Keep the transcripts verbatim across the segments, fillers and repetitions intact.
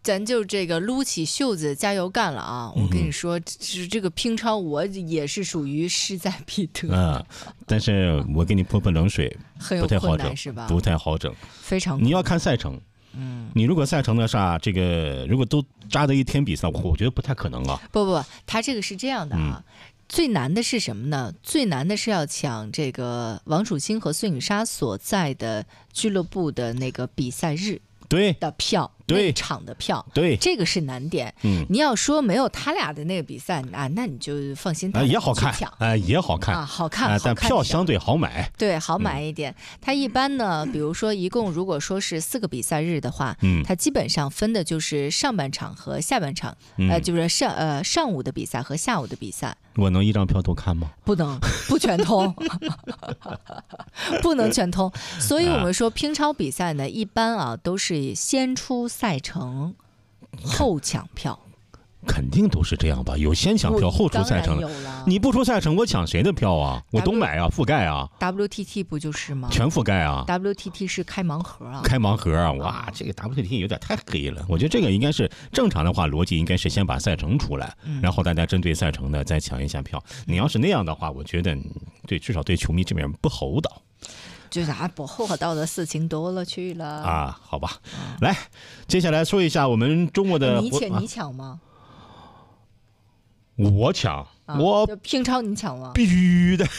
咱就这个撸起袖子加油干了啊！我跟你说，这这个乒超我也是属于势在必得啊，但是我给你泼泼冷水， 很有困难是吧？ 不太好整， 非常。 你要看赛程，嗯，你如果赛程的啥，这个如果都扎在一天比赛，我我觉得不太可能啊。 不不，他这个是这样的啊。嗯，最难的是什么呢？最难的是要抢这个王楚钦和孙颖莎所在的俱乐部的那个比赛日对的票， 对场的票， 对， 这个是难点。 嗯， 你要说没有他俩的那个比赛啊，那你就放心， 啊，也好看，啊，也好看啊，好看， 啊，但票相对好买， 对，好买一点。它一般呢，比如说一共如果说是四个比赛日的话，嗯，它基本上分的就是上半场和下半场，呃，就是上呃上午的比赛和下午的比赛。 我能一张票都看吗？ 不能，不全通，不能全通。所以我们说乒超比赛呢，一般啊都是先出赛程，后抢票。 肯定都是这样吧？有先抢票后出赛程的，你不出赛程，我抢谁的票啊？我都买啊，覆盖啊。 W T T 不就是吗？ 全覆盖啊。 W T T 是开盲盒啊。 开盲盒啊！哇，这个 W T T 有点太黑了。我觉得这个应该是正常的话，逻辑应该是先把赛程出来，然后大家针对赛程呢再抢一下票。你要是那样的话，我觉得对至少对球迷这边不厚道。 就是啊，不厚道的事情多了去了啊。好吧，嗯、来，接下来说一下我们周末的。 你抢你抢吗？ 我抢，啊、我乒超你抢吗？ 必须的，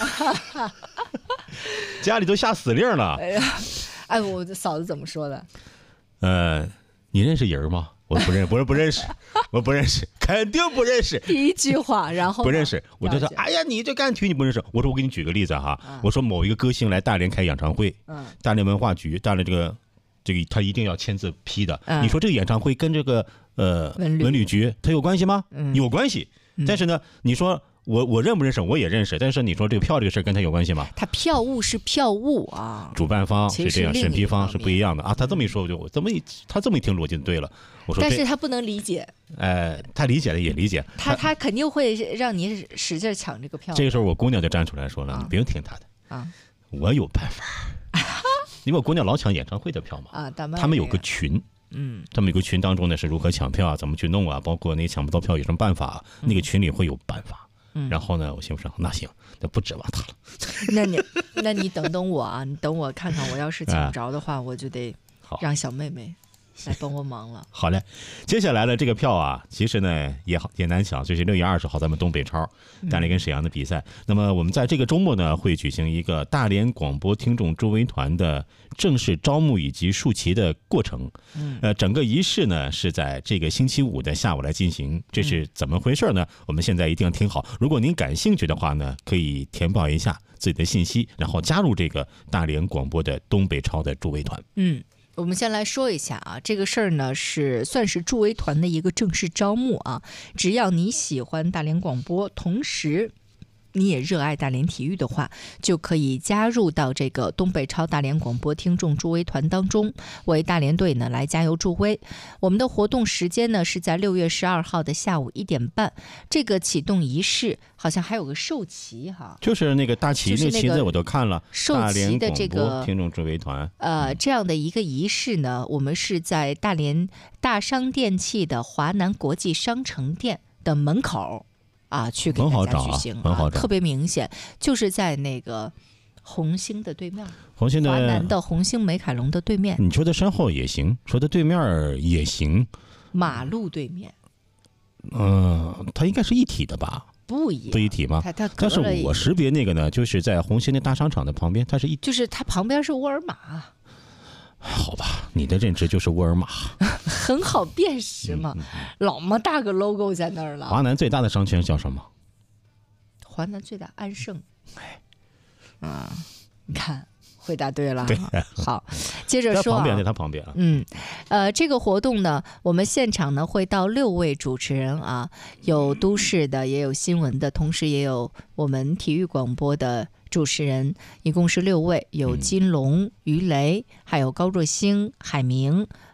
家里都下死令了。 哎呀，哎，我嫂子怎么说的？ 呃，你认识人吗？我不认，不是不认识，我不认识，肯定不认识。 第一句话，然后不认识，我就说，哎呀，你这干体育你不认识？我说我给你举个例子哈，嗯、我说某一个歌星来大连开演唱会，嗯，大连文化局，大连这个这个他一定要签字批的。嗯、你说这个演唱会跟这个呃文旅, 文旅局它有关系吗？嗯、有关系。但是呢，你说我我认不认识？我也认识。但是你说这个票这个事跟他有关系吗？ 他票务是票务啊， 主办方是这样，审批方是不一样的啊。他这么一说，我就这么一他这么一听逻辑对了。我说， 但是他不能理解。 呃，他理解了也理解。 他他肯定会让你使劲抢这个票。 这个时候我姑娘就站出来说了：“你不用听他的啊，我有办法。”因为我姑娘老抢演唱会的票嘛啊，他们有个群。嗯，他们有个群当中呢是如何抢票啊，怎么去弄啊，包括那抢不到票有什么办法、啊嗯、那个群里会有办法。嗯，然后呢，我心说那行，那不指望他了。 那你那你等等我啊，你等我看看，我要是抢不着的话，啊、我就得让小妹妹来帮我忙了。 好嘞，接下来的这个票啊，其实呢也好也难抢，就是六月二十号咱们东北超大连跟沈阳的比赛。嗯、那么我们在这个周末呢会举行一个大连广播听众助威团的正式招募以及竖旗的过程。嗯，呃，整个仪式呢是在这个星期五的下午来进行。这是怎么回事呢？我们现在一定要听好。如果您感兴趣的话呢，可以填报一下自己的信息，然后加入这个大连广播的东北超的助威团。 嗯。我们先来说一下啊，这个事儿呢是算是助威团的一个正式招募啊。只要你喜欢大连广播，同时你也热爱大连体育的话，就可以加入到这个东北超大连广播听众助威团当中，为大连队呢来加油助威。我们的活动时间呢是在六月十二号的下午一点半。这个启动仪式好像还有个授旗哈， 就是那个大旗，那个旗子我都看了。 授旗的这个听众助威团， 呃，这样的一个仪式呢，我们是在大连大商电器的华南国际商城店的门口。啊，去给大家举行、啊， 很好找， 特别明显，就是在那个红星的对面， 红星的华南的红星美凯龙的对面。 你说的身后也行，说的对面也行， 马路对面。 嗯、呃，它应该是一体的吧？ 不一样， 不一体吗？ 它它但是我识别那个呢，就是在红星的大商场的旁边，它是一， 就是它旁边是沃尔玛。 好吧，你的认知就是沃尔玛， 很好辨识嘛，嗯嗯嗯、老么大个 logo 在那儿了。 华南最大的商圈叫什么？ 华南最大安盛。哎，嗯，你看回答对了。 对， 好，接着说、啊， 旁边在它旁边啊。 嗯，呃，这个活动呢，我们现场呢会到六位主持人啊，有都市的，也有新闻的，同时也有我们体育广播的。主持人一共是六位，有金龙、于雷，还有高若星、海明，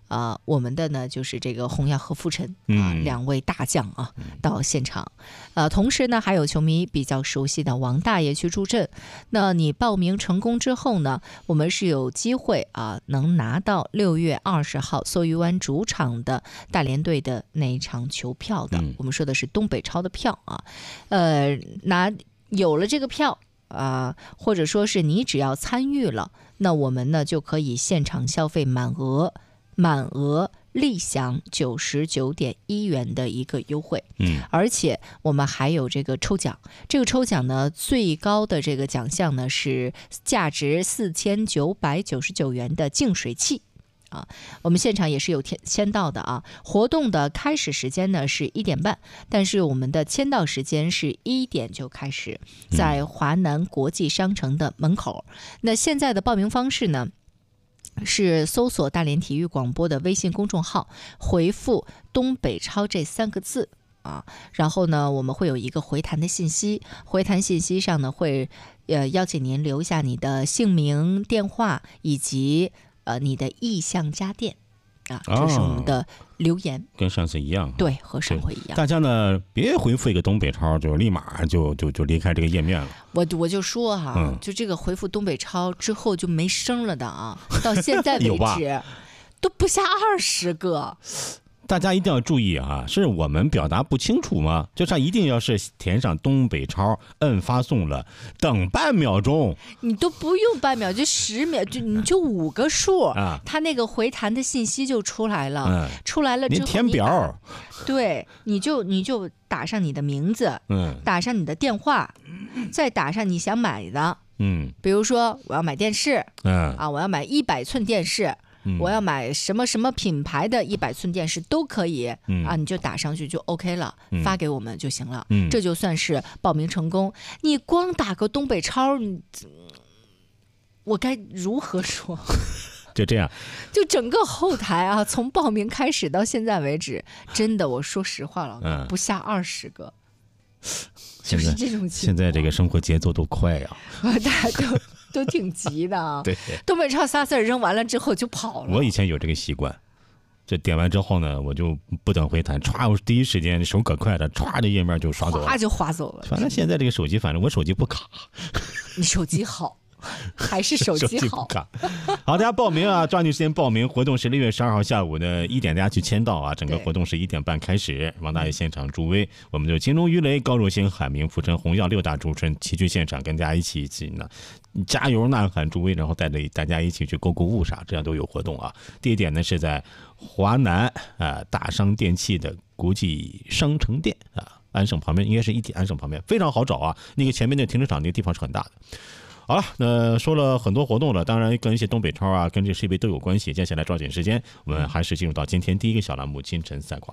啊、呃，我们的呢就是这个洪耀和傅晨啊、呃、两位大将啊到现场，呃，同时呢还有球迷比较熟悉的王大爷去助阵。那你报名成功之后呢，我们是有机会啊能拿到六月二十号梭鱼湾主场的大连队的那一场球票的。 嗯、 我们说的是东北超的票啊，呃，拿有了这个票。啊、呃，或者说是你只要参与了，那我们呢就可以现场消费满额，满额立享九十九点一元的一个优惠。 嗯， 而且我们还有这个抽奖，这个抽奖呢最高的这个奖项呢是价值四千九百九十九元的净水器。啊，我们现场也是有签到的啊。活动的开始时间呢是一点半，但是我们的签到时间是一点就开始，在华南国际商城的门口。那现在的报名方式呢，是搜索大连体育广播的微信公众号，回复“东北超”这三个字啊，然后呢，我们会有一个回弹的信息，回弹信息上呢会呃邀请您留下你的姓名、电话以及。呃，你的意向家电啊，这是我们的留言， 哦、跟上次一样， 对，和上回一样。 大家呢，别回复一个东北超，就立马就就就离开这个页面了。 我我就说哈、啊嗯，就这个回复东北超之后就没声了的啊，到现在为止都不下二十个。 大家一定要注意啊，是我们表达不清楚吗？就上一定要是填上东北超，摁发送了，等半秒钟， 你都不用半秒，就十秒，就你就五个数啊，他那个回弹的信息就出来了，嗯、出来了之后你填表， 对，你就你就打上你的名字，嗯，打上你的电话，再打上你想买的， 嗯， 比如说我要买电视， 嗯啊，我要买一百寸电视。我要买什么什么品牌的一百寸电视都可以、嗯、啊，你就打上去就 OK 了、嗯，发给我们就行了、嗯，这就算是报名成功。你光打个东北超，你我该如何说？ 就这样， 就整个后台啊，从报名开始到现在为止，真的，我说实话了，嗯、不下二十个。就是这种情况。 现在这个生活节奏都快呀、 啊，大家都都挺急的啊。 对， 东北超仨字儿扔完了之后就跑了。 我以前有这个习惯，就点完之后呢，我就不等回弹，歘，我第一时间手可快了，歘，这页面就刷走了， 歘就划走了。 反正现在这个手机，反正我手机不卡。 你手机好。还是手机好。 好，大家报名啊，抓紧时间报名。活动是六月十二号下午呢一点，大家去签到啊。整个活动是一点半开始，王大爷现场助威，我们就金龙鱼雷、高若星、海明、傅晨、洪耀六大主持人齐聚现场，跟大家一起一起呢加油呐喊助威，然后带着大家一起去购购物啥，这样都有活动啊。地点呢是在华南啊大商电器的国际商城店啊，安盛旁边，应该是一体安盛旁边，非常好找啊。那个前面的停车场那个地方是很大的。好了，那说了很多活动了，当然跟一些东北超啊，跟这世界杯都有关系。接下来抓紧时间，我们还是进入到今天第一个小栏目——今晨赛况。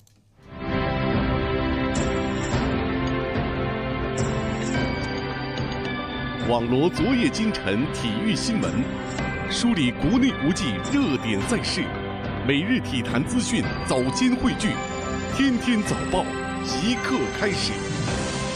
网罗昨夜今晨体育新闻，梳理国内国际热点赛事，每日体坛资讯早间汇聚，天天早报即刻开始。